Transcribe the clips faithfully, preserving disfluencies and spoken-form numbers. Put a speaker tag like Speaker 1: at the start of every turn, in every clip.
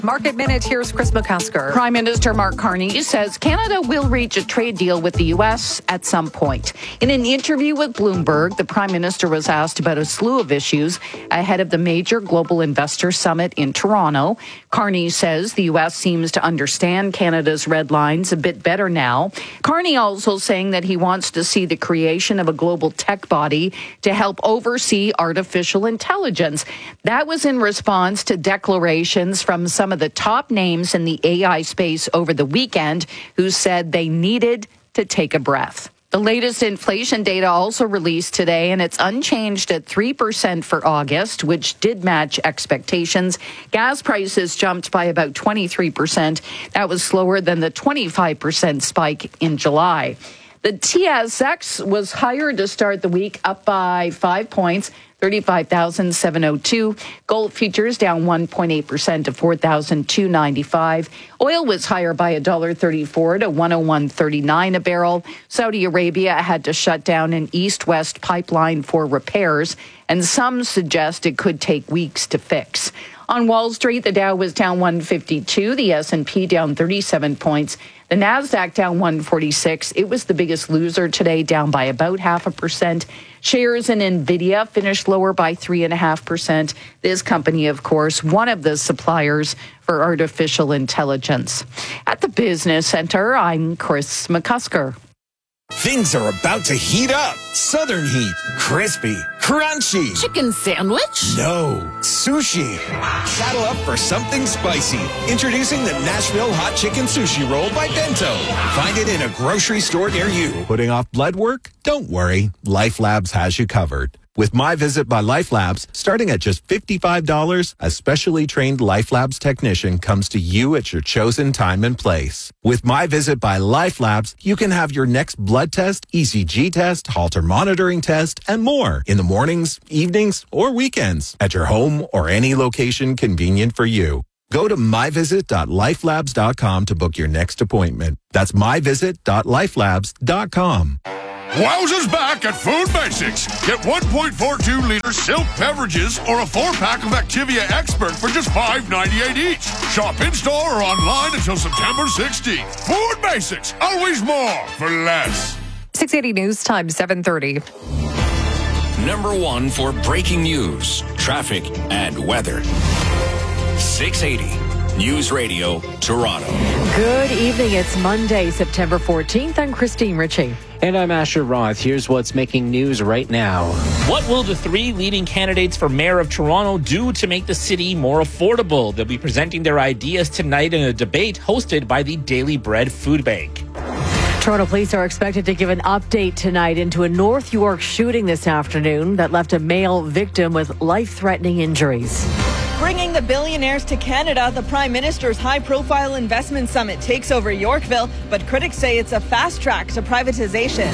Speaker 1: Market Minute, here's Chris McCusker.
Speaker 2: Prime Minister Mark Carney says Canada will reach a trade deal with the U S at some point. In an interview with Bloomberg, the Prime Minister was asked about a slew of issues ahead of the major global investor summit in Toronto. Carney says the U S seems to understand Canada's red lines a bit better now. Carney also saying that he wants to see the creation of a global tech body to help oversee artificial intelligence. That was in response to declarations from some of the top names in the A I space over the weekend who said they needed to take a breath. The latest inflation data also released today, and it's unchanged at three percent for August, which did match expectations. Gas prices jumped by about twenty-three percent. That was slower than the twenty-five percent spike in July. The T S X was higher to start the week, up by five points, thirty-five thousand seven hundred two. Gold futures down one point eight percent to four thousand two hundred ninety-five. Oil was higher by one dollar thirty-four to one oh one thirty-nine a barrel. Saudi Arabia had to shut down an east-west pipeline for repairs, and some suggest it could take weeks to fix. On Wall Street, the Dow was down one fifty-two, the S and P down thirty-seven points. The Nasdaq down one forty-six. It was the biggest loser today, down by about half a percent. Shares in NVIDIA finished lower by three and a half percent. This company, of course, one of the suppliers for artificial intelligence. At the Business Center, I'm Chris McCusker.
Speaker 3: Things are about to heat up. Southern heat. Crispy. Crunchy.
Speaker 4: Chicken sandwich?
Speaker 3: No. Sushi. Saddle up for something spicy. Introducing the Nashville Hot Chicken Sushi Roll by Bento. Find it in a grocery store near you. Putting off blood work? Don't worry. Life Labs has you covered. With My Visit by Life Labs, starting at just fifty-five dollars, a specially trained Life Labs technician comes to you at your chosen time and place. With My Visit by Life Labs, you can have your next blood test, E C G test, Holter monitoring test, and more in the mornings, evenings, or weekends at your home or any location convenient for you. Go to my visit dot life labs dot com to book your next appointment. That's my visit dot life labs dot com.
Speaker 5: Wowzers back at Food Basics. Get one point four two liter Silk beverages or a four-pack of Activia Expert for just five ninety-eight each. Shop in-store or online until September sixteenth. Food Basics. Always more for less.
Speaker 1: six eighty News Time, seven thirty.
Speaker 6: Number one for breaking news, traffic, and weather. six eighty News Radio, Toronto.
Speaker 7: Good evening. It's Monday, September fourteenth. I'm Christine Ritchie.
Speaker 8: And I'm Asher Roth. Here's what's making news right now.
Speaker 9: What will the three leading candidates for mayor of Toronto do to make the city more affordable? They'll be presenting their ideas tonight in a debate hosted by the Daily Bread Food Bank.
Speaker 7: Toronto police are expected to give an update tonight into a North York shooting this afternoon that left a male victim with life-threatening injuries.
Speaker 10: Bringing the billionaires to Canada, the Prime Minister's high-profile investment summit takes over Yorkville, but critics say it's a fast track to privatization.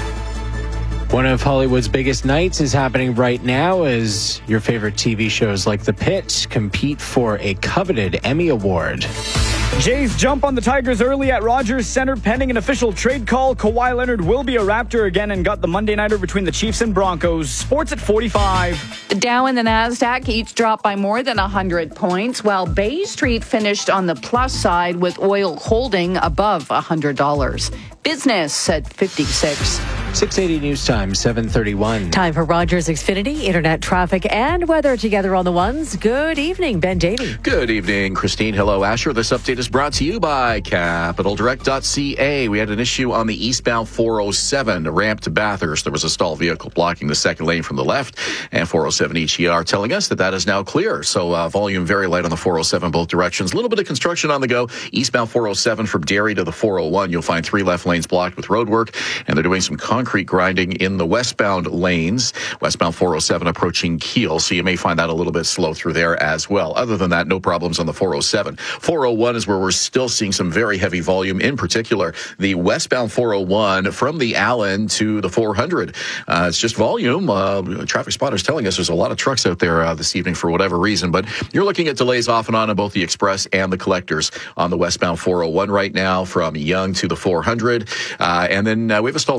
Speaker 8: One of Hollywood's biggest nights is happening right now as your favorite T V shows like The Pit compete for a coveted Emmy Award.
Speaker 11: Jays jump on the Tigers early at Rogers Center pending an official trade call. Kawhi Leonard will be a Raptor again and got the Monday nighter between the Chiefs and Broncos. Sports at forty-five.
Speaker 2: The Dow and the Nasdaq each dropped by more than one hundred points, while Bay Street finished on the plus side with oil holding above one hundred dollars. Business at fifty-six.
Speaker 8: six eighty News Time, seven thirty-one.
Speaker 7: Time for Rogers Xfinity, internet traffic and weather together on the ones. Good evening, Ben Davey.
Speaker 12: Good evening, Christine. Hello, Asher. This update is brought to you by Capital Direct dot C A. We had an issue on the eastbound four oh seven, the ramp to Bathurst. There was a stalled vehicle blocking the second lane from the left, and four oh seven H E R telling us that that is now clear. So uh, volume very light on the four oh seven both directions. A little bit of construction on the go. Eastbound four oh seven from Derry to the four oh one. You'll find three left lanes blocked with road work, and they're doing some concrete grinding in the westbound lanes. Westbound four oh seven approaching Kiel, so you may find that a little bit slow through there as well. Other than that, no problems on the four oh seven. four oh one is where we're still seeing some very heavy volume, in particular the westbound four oh one from the Allen to the four hundred. Uh, it's just volume. Uh, traffic spotters telling us there's a lot of trucks out there uh, this evening for whatever reason, but you're looking at delays off and on on both the express and the collectors on the westbound four oh one right now from Yonge to the four hundred. Uh, and then uh, we have a stalled vehicle on the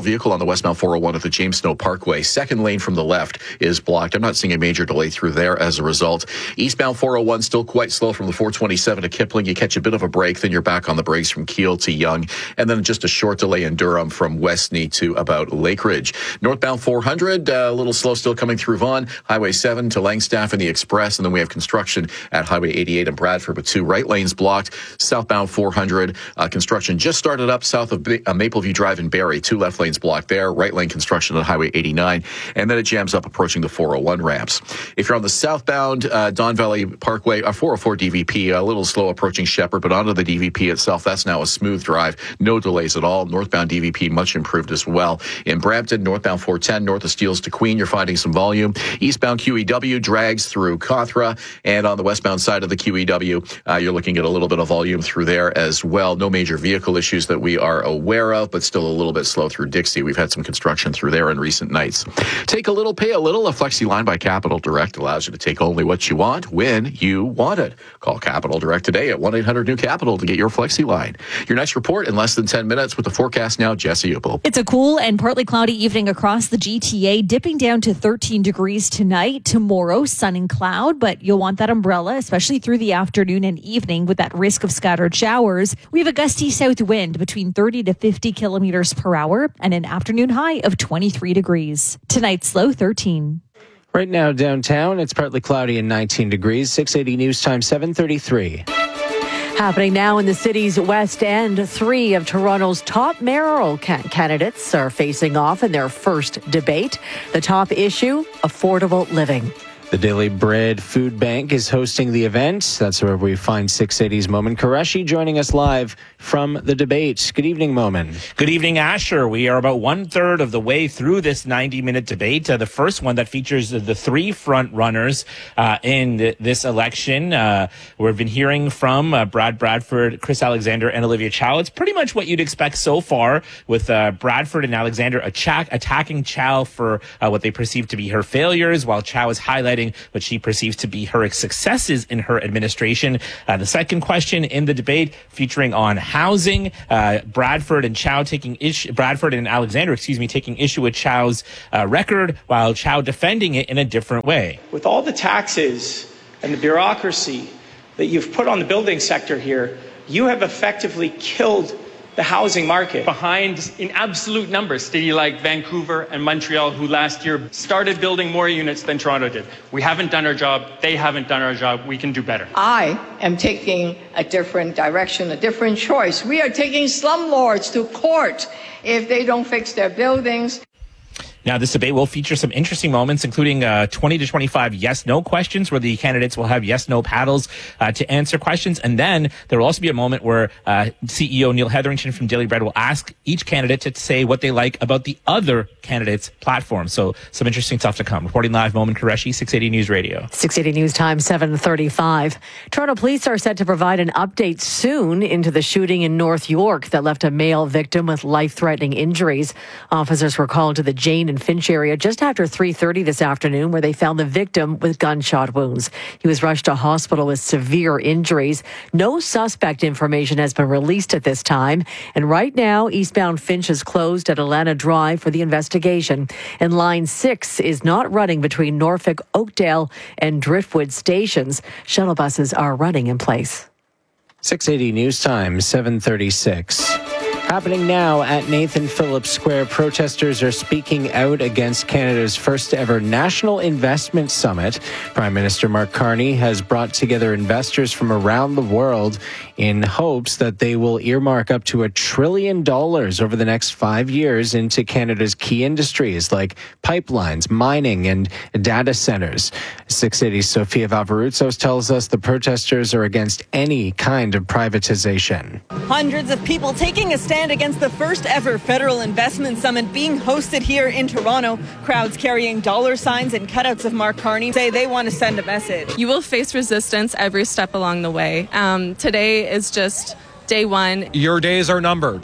Speaker 12: westbound four oh one at the James Snow Parkway. Second lane from the left is blocked. I'm not seeing a major delay through there as a result. Eastbound four oh one still quite slow from the four twenty-seven to Kipling. You catch a bit of a break, then you're back on the brakes from Kiel to Yonge, and then just a short delay in Durham from Westney to about Lake Ridge. Northbound four hundred, uh, a little slow still coming through Vaughan. Highway seven to Langstaff and the Express, and then we have construction at Highway eighty-eight in Bradford with two right lanes blocked. Southbound four hundred, uh, construction just started up south of uh, Mapleview Drive in Barrie. Two left lanes blocked there. Right lane construction on Highway eighty-nine, and then it jams up approaching the four oh one ramps. If you're on the southbound uh, Don Valley Parkway, uh, four oh four D V P, a little slow approaching Shepherd, but onto the D V P itself, that's now a smooth drive. No delays at all. Northbound D V P much improved as well. In Brampton, northbound four ten, north of Steeles to Queen, you're finding some volume. Eastbound Q E W drags through Cawthra, and on the westbound side of the Q E W, uh, you're looking at a little bit of volume through there as well. No major vehicle issues that we are aware of, but still a little bit slow through Dixie. We've had some construction through there in recent nights. Take a little, pay a little. A Flexi line by Capital Direct allows you to take only what you want when you want it. Call Capital Direct today at one eight hundred new capital to get your Flexi line. Your next report in less than ten minutes with the forecast now, Jesse Uppel.
Speaker 4: It's a cool and partly cloudy evening across the G T A, dipping down to thirteen degrees tonight. Tomorrow, sun and cloud, but you'll want that umbrella, especially through the afternoon and evening with that risk of scattered showers. We have a gusty south wind between thirty to fifty kilometers per hour and an afternoon high of twenty-three degrees. Tonight's low thirteen.
Speaker 8: Right now downtown, it's partly cloudy and nineteen degrees. six eighty News Time, seven thirty-three.
Speaker 7: Happening now in the city's West End, three of Toronto's top mayoral ca- candidates are facing off in their first debate. The top issue, affordable living.
Speaker 8: The Daily Bread Food Bank is hosting the event. That's where we find six eighty's Momin Qureshi joining us live from the debate. Good evening, Momin.
Speaker 9: Good evening, Asher. We are about one third of the way through this ninety minute debate. Uh, the first one that features the three front runners uh, in th- this election. Uh, we've been hearing from uh, Brad Bradford, Chris Alexander, and Olivia Chow. It's pretty much what you'd expect so far, with uh, Bradford and Alexander attack- attacking Chow for uh, what they perceive to be her failures, while Chow is highlighting what she perceives to be her successes in her administration. Uh, the second question in the debate featuring on housing, uh, Bradford and Chow taking issue, Bradford and Alexander, excuse me, taking issue with Chow's uh, record, while Chow defending it in a different way.
Speaker 13: With all the taxes and the bureaucracy that you've put on the building sector here, you have effectively killed the housing market.
Speaker 14: Behind, in absolute numbers, city like Vancouver and Montreal, who last year started building more units than Toronto did. We haven't done our job. They haven't done our job. We can do better.
Speaker 15: I am taking a different direction, a different choice. We are taking slumlords to court if they don't fix their buildings.
Speaker 9: Now, this debate will feature some interesting moments, including uh, twenty to twenty-five yes-no questions, where the candidates will have yes-no paddles uh, to answer questions. And then there will also be a moment where uh, C E O Neil Hetherington from Daily Bread will ask each candidate to say what they like about the other candidate's platform. So some interesting stuff to come. Reporting live, Momin Qureshi, six eighty News Radio.
Speaker 7: six eighty News Time, seven thirty-five. Toronto police are set to provide an update soon into the shooting in North York that left a male victim with life-threatening injuries. Officers were called to the Jane and Finch area just after three thirty this afternoon, where they found the victim with gunshot wounds. He was rushed to hospital with severe injuries. No suspect information has been released at this time. And right now, eastbound Finch is closed at Alana Drive for the investigation. And Line six is not running between Norfolk, Oakdale, and Driftwood stations. Shuttle buses are running in place.
Speaker 8: six eighty News Time, seven thirty-six. Happening now at Nathan Phillips Square, protesters are speaking out against Canada's first ever National Investment Summit. Prime Minister Mark Carney has brought together investors from around the world in hopes that they will earmark up to a trillion dollars over the next five years into Canada's key industries like pipelines, mining, and data centers. six eighty's Sofia Valvaruzos tells us the protesters are against any kind of privatization.
Speaker 10: Hundreds of people taking a stand against the first ever federal investment summit being hosted here in Toronto. Crowds carrying dollar signs and cutouts of Mark Carney say they want to send a message.
Speaker 16: You will face resistance every step along the way. Um, today is just day one.
Speaker 17: Your days are numbered.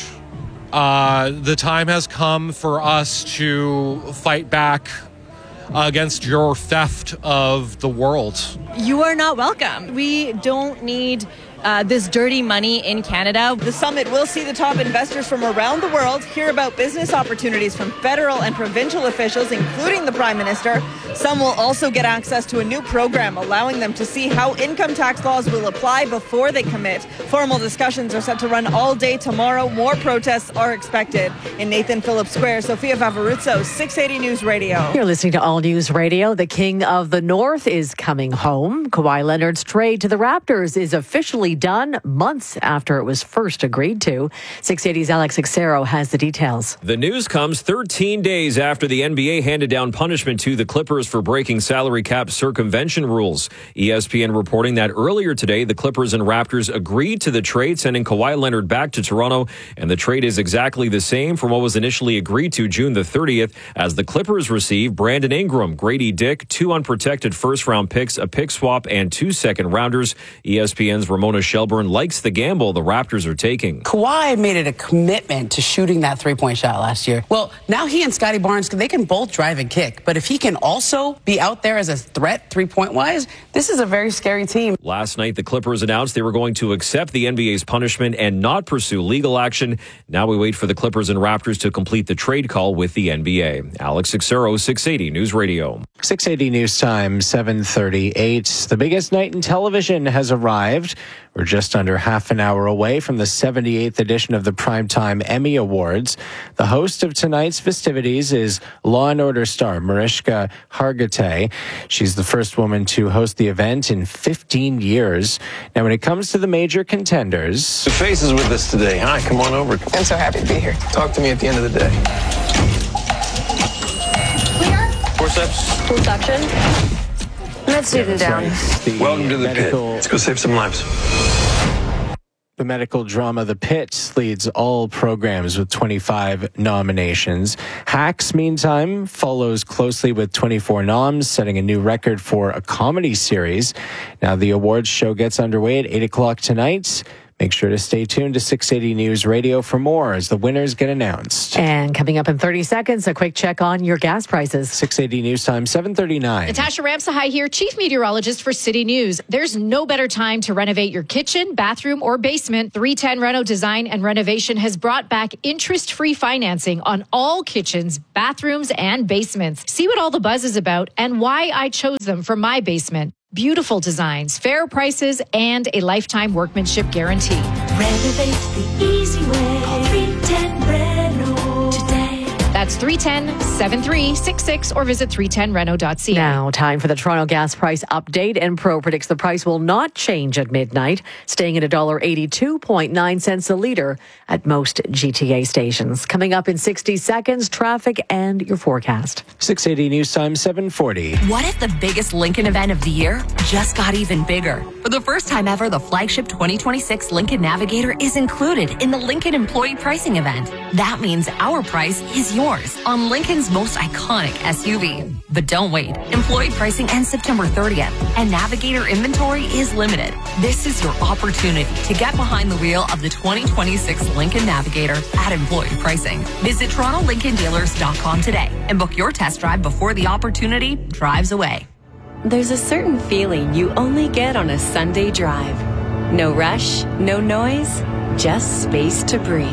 Speaker 17: Uh, the time has come for us to fight back against your theft of the world.
Speaker 18: You are not welcome. We don't need uh, this dirty money in Canada.
Speaker 10: The summit will see the top investors from around the world hear about business opportunities from federal and provincial officials, including the Prime Minister. Some will also get access to a new program allowing them to see how income tax laws will apply before they commit. Formal discussions are set to run all day tomorrow. More protests are expected. In Nathan Phillips Square, Sophia Vavaruzzo, six eighty News Radio.
Speaker 7: You're listening to All News Radio. The King of the North is coming home. Kawhi Leonard's trade to the Raptors is officially done months after it was first agreed to. six eighty's Alex Xero has the details.
Speaker 19: The news comes thirteen days after the N B A handed down punishment to the Clippers for breaking salary cap circumvention rules. E S P N reporting that earlier today, the Clippers and Raptors agreed to the trade, sending Kawhi Leonard back to Toronto, and the trade is exactly the same from what was initially agreed to June the thirtieth, as the Clippers receive Brandon Ingram, Grady Dick, two unprotected first-round picks, a pick swap, and two second-rounders. E S P N's Ramona Shelburne likes the gamble the Raptors are taking.
Speaker 20: Kawhi made it a commitment to shooting that three-point shot last year. Well, now he and Scotty Barnes, they can both drive and kick, but if he can also be out there as a threat three-point-wise, this is a very scary team.
Speaker 19: Last night, the Clippers announced they were going to accept the N B A's punishment and not pursue legal action. Now we wait for the Clippers and Raptors to complete the trade call with the N B A. Alex Xero, six eighty News Radio.
Speaker 8: six eighty News Time, seven thirty-eight. The biggest night in television has arrived. We're just under half an hour away from the seventy-eighth edition of the Primetime Emmy Awards. The host of tonight's festivities is Law and Order star Mariska Hargitay. She's the first woman to host the event in fifteen years. Now, when it comes to the major contenders...
Speaker 21: The Face is with us today. Hi, come on over.
Speaker 22: I'm so happy to be here.
Speaker 21: Talk to me at the end of the day.
Speaker 22: Clear.
Speaker 21: Forceps.
Speaker 22: Full suction. Let's do them down.
Speaker 21: Welcome to the
Speaker 8: medical...
Speaker 21: pit. Let's go save some lives.
Speaker 8: The medical drama The Pit leads all programs with twenty-five nominations. Hacks, meantime, follows closely with twenty-four noms, setting a new record for a comedy series. Now, the awards show gets underway at eight o'clock tonight. Make sure to stay tuned to six eighty News Radio for more as the winners get announced.
Speaker 7: And coming up in thirty seconds, a quick check on your gas prices.
Speaker 8: six eighty News Time, seven thirty-nine.
Speaker 23: Natasha Ramsahai here, Chief Meteorologist for City News. There's no better time to renovate your kitchen, bathroom, or basement. three ten Reno Design and Renovation has brought back interest-free financing on all kitchens, bathrooms, and basements. See what all the buzz is about and why I chose them for my basement. Beautiful designs, fair prices, and a lifetime workmanship guarantee.
Speaker 24: Renovate the easy way. Call three ten Reno today.
Speaker 23: That's three one zero, seven three six six or visit three ten reno dot c a.
Speaker 7: Now, time for the Toronto gas price update. Enpro predicts the price will not change at midnight, staying at one dollar eighty-two point nine cents a litre at most G T A stations. Coming up in sixty seconds, traffic and your forecast.
Speaker 8: six eighty News Time, seven forty.
Speaker 25: What if the biggest Lincoln event of the year just got even bigger? For the first time ever, the flagship twenty twenty-six Lincoln Navigator is included in the Lincoln Employee Pricing Event. That means our price is yours on Lincoln's most iconic S U V. But don't wait. Employee pricing ends September thirtieth, and Navigator inventory is limited. This is your opportunity to get behind the wheel of the twenty twenty-six Lincoln Navigator at employee pricing. Visit Toronto Lincoln Dealers dot com today and book your test drive before the opportunity drives away.
Speaker 26: There's a certain feeling you only get on a Sunday drive. No rush, no noise, just space to breathe.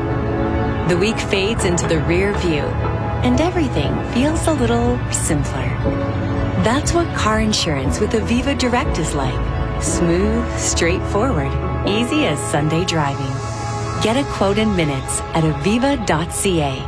Speaker 26: The week fades into the rear view, and everything feels a little simpler. That's what car insurance with Aviva Direct is like. Smooth, straightforward, easy as Sunday driving. Get a quote in minutes at aviva dot c a.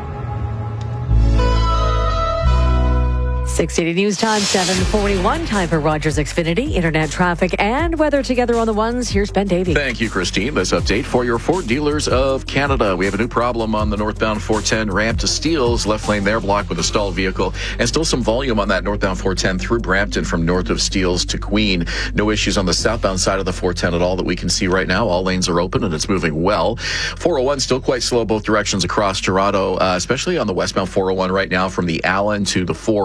Speaker 7: six eighty News Time, seven forty-one. Time for Rogers Xfinity, internet traffic and weather together on the ones. Here's Ben Davey.
Speaker 12: Thank you, Christine. This update for your Ford dealers of Canada. We have a new problem on the northbound four ten ramp to Steeles. Left lane there blocked with a stalled vehicle. And still some volume on that northbound four ten through Brampton from north of Steeles to Queen. No issues on the southbound side of the four ten at all that we can see right now. All lanes are open and it's moving well. four oh one still quite slow both directions across Toronto, uh, especially on the westbound four oh one right now from the Allen to the four hundred. It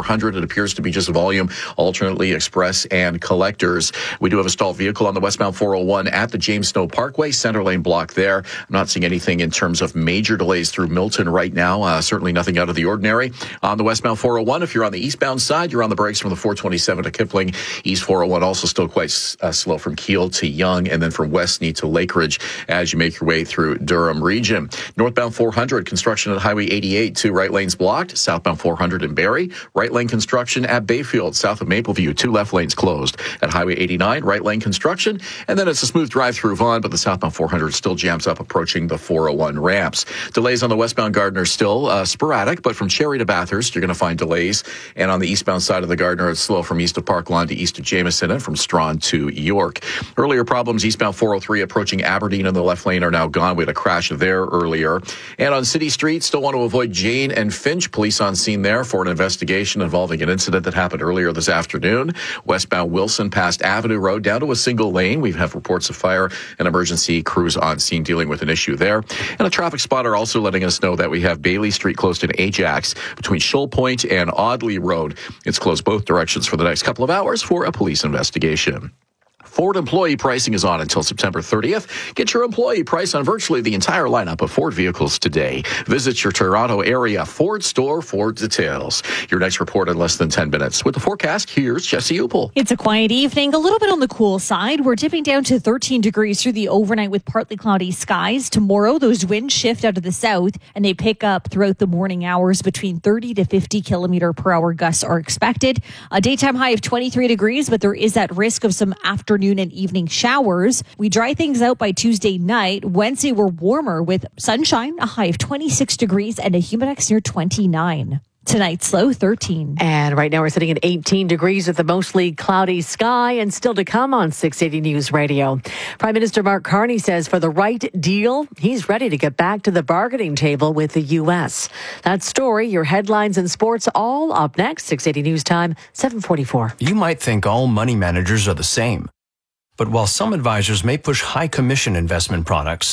Speaker 12: appears to be just volume, alternately express and collectors. We do have a stalled vehicle on the westbound four oh one at the James Snow Parkway, center lane block there. I'm not seeing anything in terms of major delays through Milton right now. Uh, certainly nothing out of the ordinary. On the westbound four oh one, if you're on the eastbound side, you're on the brakes from the four twenty-seven to Kipling. East four oh one also still quite uh, slow from Kiel to Young, and then from Westney to Lakeridge as you make your way through Durham region. Northbound four hundred, construction at Highway eighty-eight, two right lanes blocked. Southbound four hundred in Barrie, right lane construction at Bayfield, south of Mapleview, two left lanes closed. At Highway eighty-nine, right lane construction, and then it's a smooth drive through Vaughan, but the southbound four hundred still jams up approaching the four oh one ramps. Delays on the westbound Gardiner still uh, sporadic, but from Cherry to Bathurst, you're going to find delays. And on the eastbound side of the Gardiner, it's slow from east of Park Lawn to east of Jameson and from Strawn to York. Earlier problems, eastbound four oh three approaching Aberdeen in the left lane are now gone. We had a crash there earlier. And on City Street, still want to avoid Jane and Finch. Police on scene there for an investigation involving an incident that happened earlier this afternoon. Westbound Wilson past Avenue Road down to a single lane. We have reports of fire and emergency crews on scene dealing with an issue there. And a traffic spotter also letting us know that we have Bailey Street closed in Ajax between Shoal Point and Audley Road. It's closed both directions for the next couple of hours for a police investigation. Ford employee pricing is on until September thirtieth. Get your employee price on virtually the entire lineup of Ford vehicles today. Visit your Toronto area Ford store for details. Your next report in less than ten minutes. With the forecast, here's Jesse Upel.
Speaker 4: It's a quiet evening, a little bit on the cool side. We're dipping down to thirteen degrees through the overnight with partly cloudy skies. Tomorrow, those winds shift out of the south and they pick up throughout the morning hours. Between thirty to fifty kilometer per hour gusts are expected. A daytime high of twenty-three degrees, but there is that risk of some afternoon and evening showers. We dry things out by Tuesday night. Wednesday, we're warmer with sunshine, a high of twenty-six degrees and a humidex near twenty-nine. Tonight's low thirteen.
Speaker 7: And right now we're sitting at eighteen degrees with a mostly cloudy sky, and still to come on six eighty News Radio. Prime Minister Mark Carney says for the right deal, he's ready to get back to the bargaining table with the U S. That story, your headlines and sports, all up next. six eighty News Time, seven forty-four.
Speaker 1: You might think all money managers are the same. But while some advisors may push high commission investment products,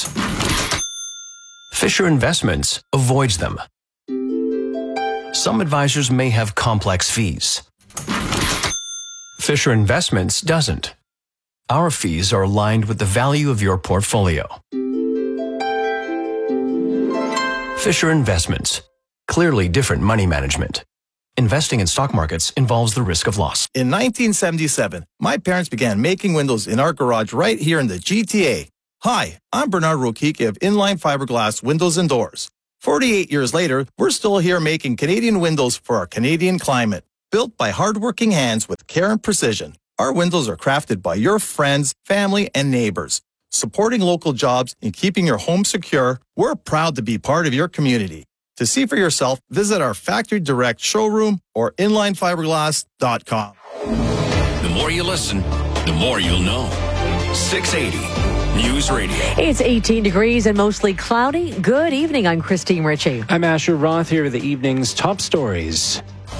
Speaker 1: Fisher Investments avoids them. Some advisors may have complex fees. Fisher Investments doesn't. Our fees are aligned with the value of your portfolio. Fisher Investments. Clearly different money management. Investing in stock markets involves the risk of loss.
Speaker 2: In nineteen seventy-seven, my parents began making windows in our garage right here in the G T A. Hi, I'm Bernard Rokiki of Inline Fiberglass Windows and Doors. forty-eight years later, we're still here making Canadian windows for our Canadian climate. Built by hardworking hands with care and precision, our windows are crafted by your friends, family, and neighbors. Supporting local jobs and keeping your home secure, we're proud to be part of your community. To see for yourself, visit our Factory Direct showroom or inline fiberglass dot com.
Speaker 3: The more you listen, the more you'll know. six eighty News Radio.
Speaker 7: It's eighteen degrees and mostly cloudy. Good evening. I'm Christine Ritchie.
Speaker 8: I'm Asher Roth. Here are the evening's top stories.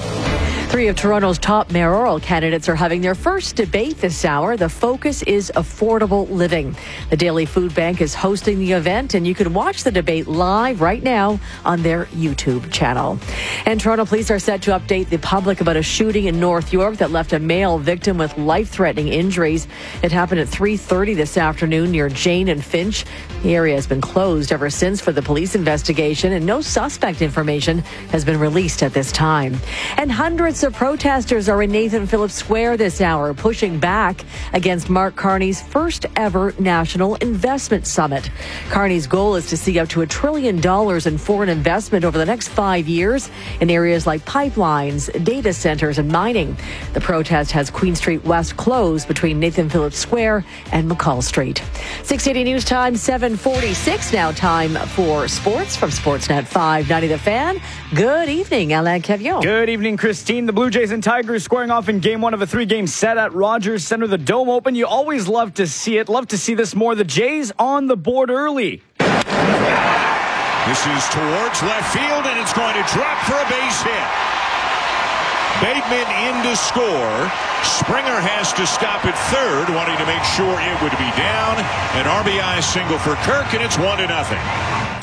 Speaker 7: Three of Toronto's top mayoral candidates are having their first debate this hour. The focus is affordable living. The Daily Food Bank is hosting the event, and you can watch the debate live right now on their YouTube channel. And Toronto police are set to update the public about a shooting in North York that left a male victim with life-threatening injuries. It happened at three thirty this afternoon near Jane and Finch. The area has been closed ever since for the police investigation, and no suspect information has been released at this time. And hundreds of protesters are in Nathan Phillips Square this hour, pushing back against Mark Carney's first ever National Investment Summit. Carney's goal is to see up to a trillion dollars in foreign investment over the next five years in areas like pipelines, data centers, and mining. The protest has Queen Street West closed between Nathan Phillips Square and McCall Street. six eighty News Time, seven forty-six now. Time for sports from Sportsnet five ninety The Fan. Good evening, Alain Cavillon.
Speaker 5: Good evening, Christine. The Blue Jays and Tigers squaring off in game one of a three-game set at Rogers Center. The Dome open. You always love to see it. Love to see this more. The Jays on the board early.
Speaker 6: This is towards left field, and it's going to drop for a base hit. Bateman in to score. Springer has to stop at third, wanting to make sure it would be down. An R B I single for Kirk, and it's one to nothing.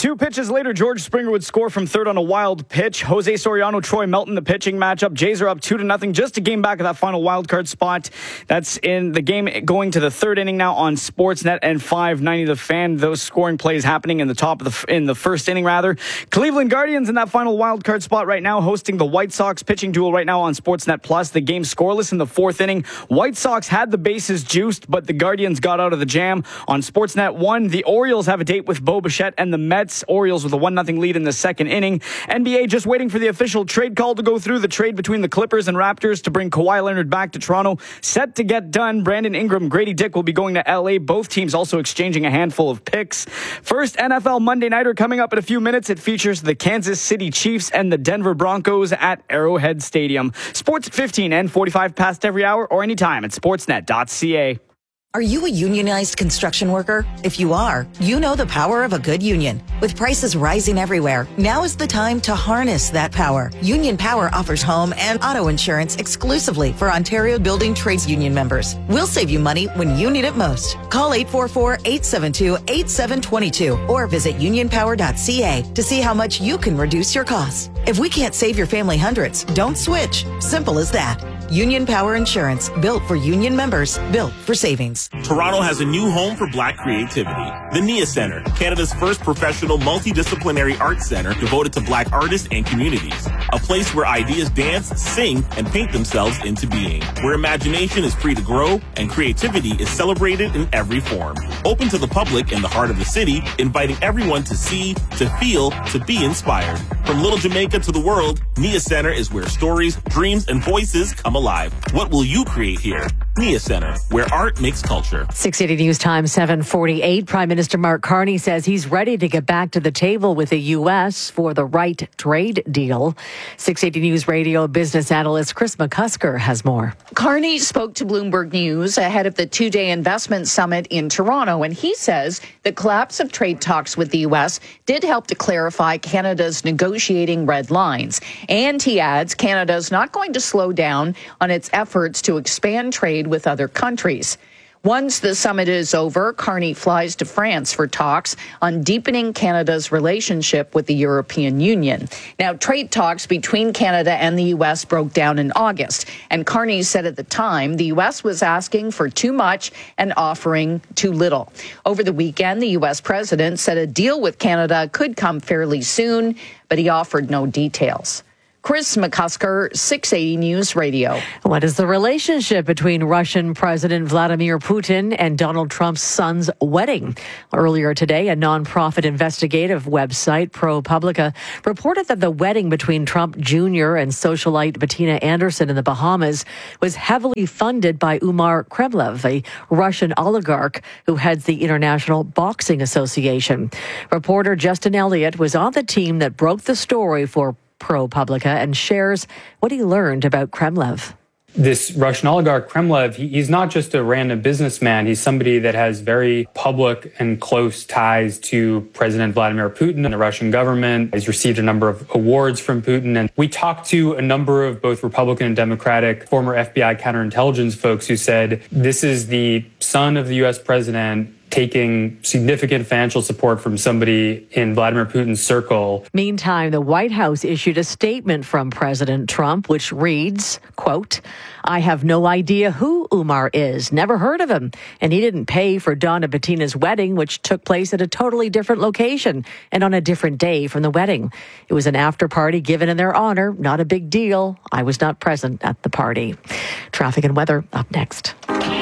Speaker 5: Two pitches later, George Springer would score from third on a wild pitch. Jose Soriano, Troy Melton, the pitching matchup. Jays are up two to nothing, just a game back of that final wild card spot. That's in the game going to the third inning now on Sportsnet and five ninety The Fan. Those scoring plays happening in the top of the in the first inning rather. Cleveland Guardians in that final wild card spot right now, hosting the White Sox. Pitching duel right now on Sportsnet Plus. The game scoreless in the fourth inning. White Sox had the bases juiced, but the Guardians got out of the jam. On Sportsnet one, the Orioles have a date with Bo Bichette and the Mets. Orioles with a one nothing lead in the second inning. N B A just waiting for the official trade call to go through. The trade between the Clippers and Raptors to bring Kawhi Leonard back to Toronto set to get done. Brandon Ingram, Grady Dick will be going to L A. Both teams also exchanging a handful of picks. First N F L Monday Nighter coming up in a few minutes. It features the Kansas City Chiefs and the Denver Broncos at Arrowhead Stadium. Sports at fifteen and forty-five past every hour or anytime at sportsnet dot c a.
Speaker 9: Are you a unionized construction worker? If you are, you know the power of a good union. With prices rising everywhere, now is the time to harness that power. Union Power offers home and auto insurance exclusively for Ontario Building Trades Union members. We'll save you money when you need it most. Call eight four four, eight seven two, eight seven two two or visit union power dot c a to see how much you can reduce your costs. If we can't save your family hundreds, don't switch. Simple as that. Union Power Insurance, built for union members, built for savings.
Speaker 11: Toronto has a new home for black creativity. The Nia Centre, Canada's first professional multidisciplinary arts center devoted to black artists and communities. A place where ideas dance, sing, and paint themselves into being. Where imagination is free to grow and creativity is celebrated in every form. Open to the public in the heart of the city, inviting everyone to see, to feel, to be inspired. From Little Jamaica to the world, Nia Centre is where stories, dreams, and voices come alive. What will you create here? Nia Centre, where art makes culture.
Speaker 7: six eighty News Time, seven forty-eight. Prime Minister Mark Carney says he's ready to get back to the table with the U S for the right trade deal. six eighty News Radio business analyst Chris McCusker has more.
Speaker 13: Carney spoke to Bloomberg News ahead of the two-day investment summit in Toronto, and he says the collapse of trade talks with the U S did help to clarify Canada's negotiating red lines. And he adds Canada's not going to slow down on its efforts to expand trade with other countries. Once the summit is over, Carney flies to France for talks on deepening Canada's relationship with the European Union. Now, trade talks between Canada and the U S broke down in August, and Carney said at the time the U S was asking for too much and offering too little. Over the weekend, the U S president said a deal with Canada could come fairly soon, but he offered no details. Chris McCusker, six eighty News Radio.
Speaker 7: What is the relationship between Russian President Vladimir Putin and Donald Trump's son's wedding? Earlier today, a nonprofit investigative website, ProPublica, reported that the wedding between Trump Junior and socialite Bettina Anderson in the Bahamas was heavily funded by Umar Kremlev, a Russian oligarch who heads the International Boxing Association. Reporter Justin Elliott was on the team that broke the story for ProPublica and shares what he learned about Kremlev.
Speaker 14: This Russian oligarch, Kremlev, he, he's not just a random businessman. He's somebody that has very public and close ties to President Vladimir Putin and the Russian government. He's received a number of awards from Putin. And we talked to a number of both Republican and Democratic former F B I counterintelligence folks who said this is the son of the U S president taking significant financial support from somebody in Vladimir Putin's circle.
Speaker 7: Meantime, the White House issued a statement from President Trump, which reads, quote, I have no idea who Umar is, never heard of him, and he didn't pay for Donna Bettina's wedding, which took place at a totally different location and on a different day from the wedding. It was an after party given in their honor, not a big deal. I was not present at the party. Traffic and weather up next.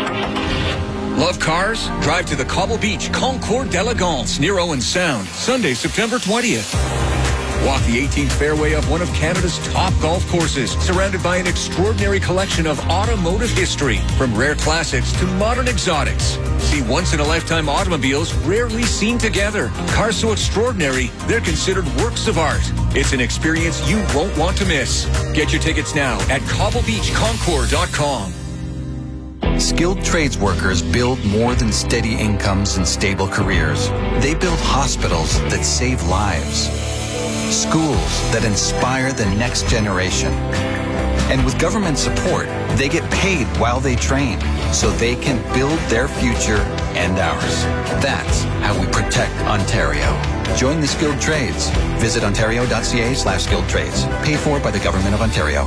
Speaker 3: Love cars? Drive to the Cobble Beach Concours d'Elegance near Owen Sound, Sunday, September twentieth. Walk the eighteenth fairway of one of Canada's top golf courses, surrounded by an extraordinary collection of automotive history, from rare classics to modern exotics. See once-in-a-lifetime automobiles rarely seen together. Cars so extraordinary, they're considered works of art. It's an experience you won't want to miss. Get your tickets now at cobble beach concours dot com.
Speaker 15: Skilled trades workers build more than steady incomes and stable careers. They build hospitals that save lives, schools that inspire the next generation. And with government support, they get paid while they train so they can build their future and ours. That's how we protect Ontario. Join the skilled trades. Visit ontario.ca slash skilled trades. Paid for by the Government of Ontario.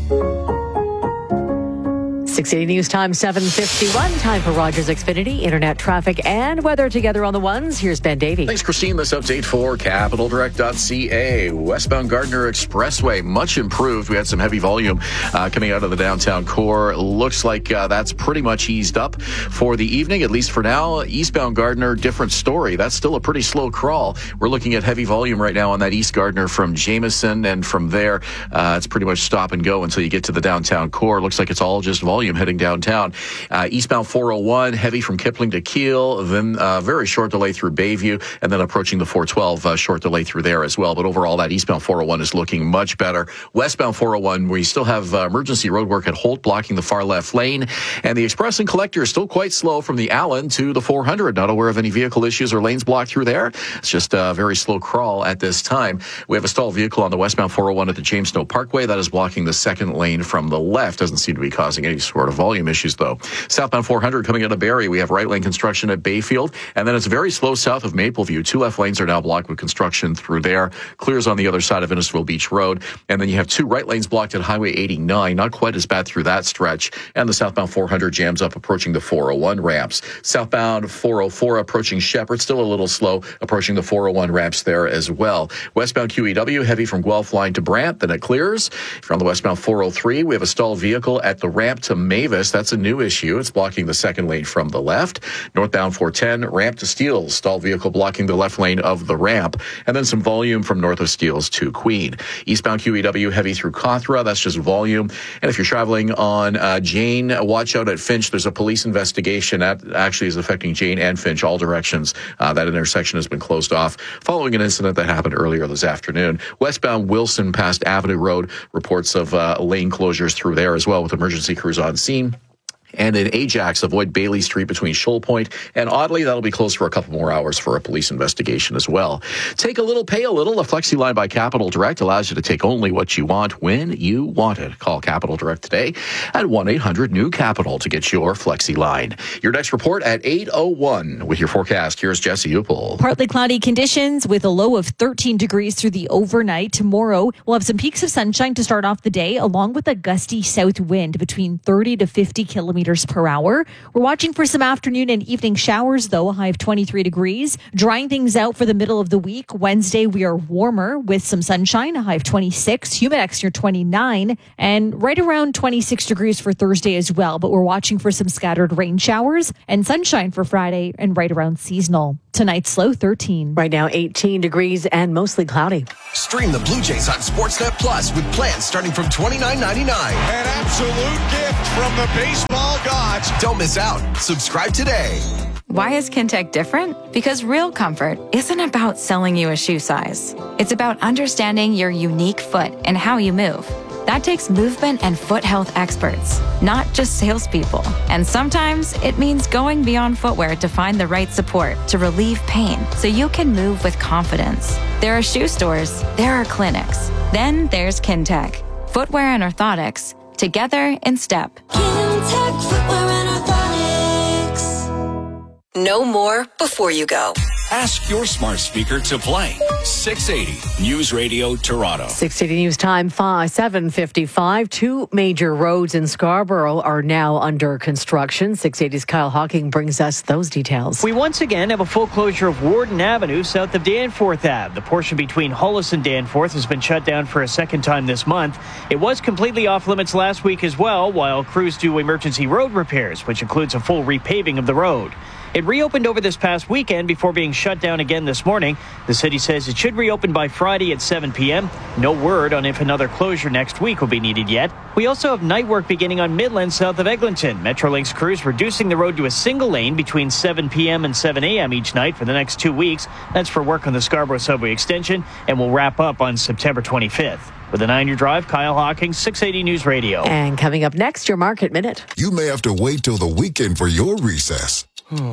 Speaker 7: six eighty News Time, seven fifty-one. Time for Rogers Xfinity, internet traffic and weather together on the ones. Here's Ben Davey.
Speaker 12: Thanks, Christine. This update for capital direct dot c a. Westbound Gardiner Expressway, much improved. We had some heavy volume uh, coming out of the downtown core. Looks like uh, that's pretty much eased up for the evening, at least for now. Eastbound Gardiner, different story. That's still a pretty slow crawl. We're looking at heavy volume right now on that East Gardiner from Jameson, and from there, uh, it's pretty much stop and go until you get to the downtown core. Looks like it's all just volume heading downtown. Uh, eastbound four oh one, heavy from Kipling to Keele, then uh, very short delay through Bayview, and then approaching the four twelve, uh, short delay through there as well. But overall, that eastbound four oh one is looking much better. Westbound four oh one, we still have uh, emergency roadwork at Holt blocking the far left lane, and the Express and Collector is still quite slow from the Allen to the four hundred. Not aware of any vehicle issues or lanes blocked through there. It's just a very slow crawl at this time. We have a stalled vehicle on the westbound four oh one at the James Snow Parkway. That is blocking the second lane from the left. Doesn't seem to be causing any sort of volume issues, though. Southbound four hundred coming out of Barrie. We have right lane construction at Bayfield, and then it's very slow south of Mapleview. Two left lanes are now blocked with construction through there. Clears on the other side of Innisfil Beach Road, and then you have two right lanes blocked at Highway eighty-nine. Not quite as bad through that stretch, and the southbound four hundred jams up approaching the four oh one ramps. Southbound four oh four approaching Shepherd, still a little slow approaching the four oh one ramps there as well. Westbound Q E W heavy from Guelph line to Brant, then it clears. From the westbound four oh three, we have a stalled vehicle at the ramp to Mavis. That's a new issue. It's blocking the second lane from the left. Northbound four ten, ramp to Steeles. Stalled vehicle blocking the left lane of the ramp. And then some volume from north of Steeles to Queen. Eastbound Q E W heavy through Cawthra. That's just volume. And if you're traveling on uh, Jane, watch out at Finch. There's a police investigation that actually is affecting Jane and Finch, all directions. Uh, that intersection has been closed off following an incident that happened earlier this afternoon. Westbound Wilson past Avenue Road, reports of uh, lane closures through there as well with emergency crews on scene. And in Ajax, avoid Bailey Street between Shoal Point and Audley. That'll be closed for a couple more hours for a police investigation as well. Take a little, pay a little. A Flexi line by Capital Direct allows you to take only what you want when you want it. Call Capital Direct today at one eight hundred new capital to get your Flexi line. Your next report at eight oh one with your forecast. Here's Jesse Upel.
Speaker 4: Partly cloudy conditions with a low of thirteen degrees through the overnight. Tomorrow, we'll have some peaks of sunshine to start off the day, along with a gusty south wind between thirty to fifty kilometers per hour. We're watching for some afternoon and evening showers, though, a high of twenty-three degrees. Drying things out for the middle of the week. Wednesday, we are warmer with some sunshine, a high of twenty-six. Humidex near twenty-nine, and right around twenty-six degrees for Thursday as well. But we're watching for some scattered rain showers and sunshine for Friday and right around seasonal. Tonight's low thirteen.
Speaker 7: Right now, eighteen degrees and mostly cloudy.
Speaker 10: Stream the Blue Jays on Sportsnet Plus with plans starting from twenty-nine ninety-nine.
Speaker 6: An absolute gift from the baseball gods.
Speaker 10: Don't miss out. Subscribe today.
Speaker 16: Why is Kintec different? Because real comfort isn't about selling you a shoe size. It's about understanding your unique foot and how you move. That takes movement and foot health experts, not just salespeople. And sometimes it means going beyond footwear to find the right support to relieve pain so you can move with confidence. There are shoe stores, there are clinics. Then there's Kintec. Footwear and orthotics, together in step.
Speaker 24: Kintec Footwear and Orthotics.
Speaker 26: Know more before you go.
Speaker 3: Ask your smart speaker to play six eighty News Radio Toronto.
Speaker 7: six eighty News Time, five, seven fifty-five. Two major roads in Scarborough are now under construction. six eighty's Kyle Hawking brings us those details.
Speaker 17: We once again have a full closure of Warden Avenue south of Danforth Avenue. The portion between Hollis and Danforth has been shut down for a second time this month. It was completely off limits last week as well, while crews do emergency road repairs, which includes a full repaving of the road. It reopened over this past weekend before being shut down again this morning. The city says it should reopen by Friday at seven p.m. No word on if another closure next week will be needed yet. We also have night work beginning on Midland south of Eglinton. Metrolinx crews reducing the road to a single lane between seven p.m. and seven a.m. each night for the next two weeks. That's for work on the Scarborough Subway extension, and will wrap up on September twenty-fifth. With a nine-year drive, Kyle Hawking, six eighty News Radio.
Speaker 7: And coming up next, your Market Minute.
Speaker 18: You may have to wait till the weekend for your recess.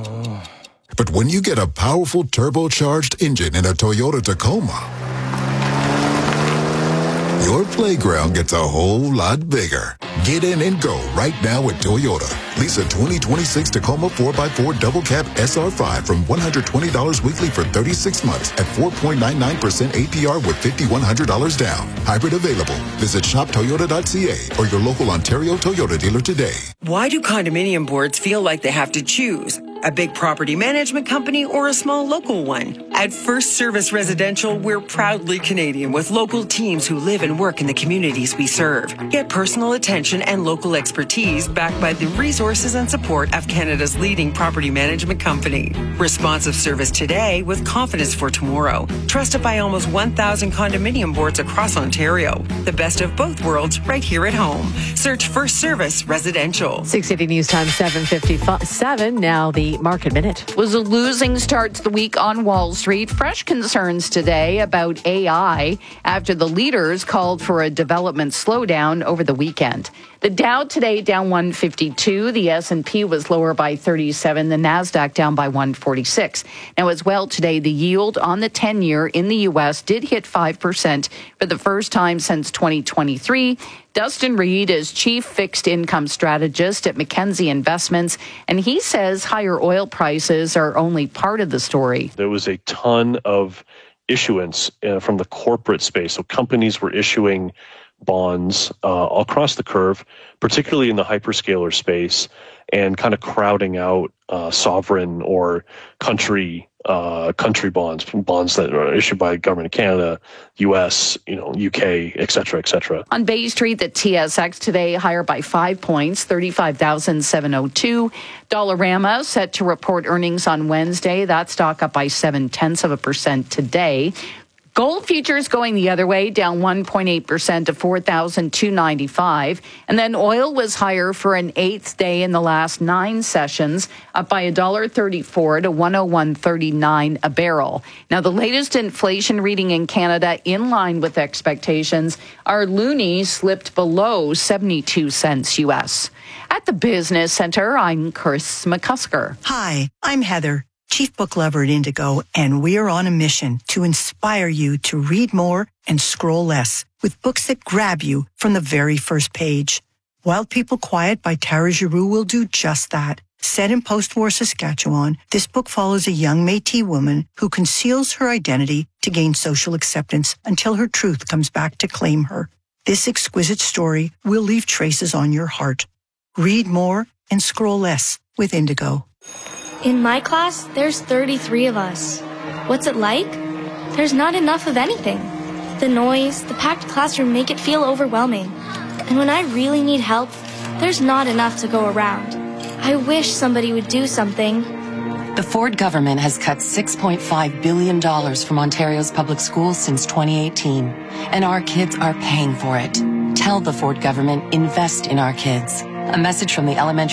Speaker 18: But when you get a powerful turbocharged engine in a Toyota Tacoma, your playground gets a whole lot bigger. Get in and go right now at Toyota. Lease a twenty twenty-six Tacoma four by four Double Cab S R five from one hundred twenty dollars weekly for thirty-six months at four point nine nine percent A P R with five thousand one hundred dollars down. Hybrid available. Visit shop toyota dot c a or your local Ontario Toyota dealer today.
Speaker 19: Why do condominium boards feel like they have to choose? A big property management company or a small local one? At First Service Residential, we're proudly Canadian with local teams who live and work in the communities we serve. Get personal attention and local expertise backed by the resources and support of Canada's leading property management company. Responsive service today with confidence for tomorrow. Trusted by almost one thousand condominium boards across Ontario. The best of both worlds right here at home. Search First Service Residential.
Speaker 7: six eighty News Time, seven fifty-seven. Now the Market Minute.
Speaker 13: Was a losing start to the week on Wall Street. Fresh concerns today about A I after the leaders called for a development slowdown over the weekend. The Dow today down one fifty-two. The S and P was lower by thirty-seven. The Nasdaq down by one forty-six. Now, as well today, the yield on the ten-year in the U S did hit five percent for the first time since twenty twenty-three. Dustin Reed is chief fixed income strategist at Mackenzie Investments, and he says higher oil prices are only part of the story.
Speaker 20: There was a ton of issuance uh, from the corporate space. So companies were issuing bonds uh, across the curve, particularly in the hyperscaler space, and kind of crowding out uh, sovereign or country uh, country bonds, bonds that are issued by government of Canada, U S, you know, U K, et cetera, et cetera.
Speaker 13: On Bay Street, the T S X today higher by five points, thirty-five thousand seven hundred two. Dollarama set to report earnings on Wednesday. That stock up by seven tenths of a percent today. Gold futures going the other way, down one point eight percent to four thousand two hundred ninety-five. And then oil was higher for an eighth day in the last nine sessions, up by one dollar thirty-four to one oh one thirty-nine a barrel. Now, the latest inflation reading in Canada, in line with expectations, our loonie slipped below seventy-two cents U S. At the Business Center, I'm Chris McCusker.
Speaker 21: Hi, I'm Heather, Chief Book Lover at Indigo, and we are on a mission to inspire you to read more and scroll less with books that grab you from the very first page. Wild People Quiet by Tara Giroux will do just that. Set in post-war Saskatchewan, this book follows a young Métis woman who conceals her identity to gain social acceptance until her truth comes back to claim her. This exquisite story will leave traces on your heart. Read more and scroll less with Indigo.
Speaker 22: In my class, there's thirty-three of us. What's it like? There's not enough of anything. The noise, the packed classroom make it feel overwhelming. And when I really need help, there's not enough to go around. I wish somebody would do something.
Speaker 23: The Ford government has cut six point five billion dollars from Ontario's public schools since twenty eighteen, and our kids are paying for it. Tell the Ford government, invest in our kids. A message from the Elementary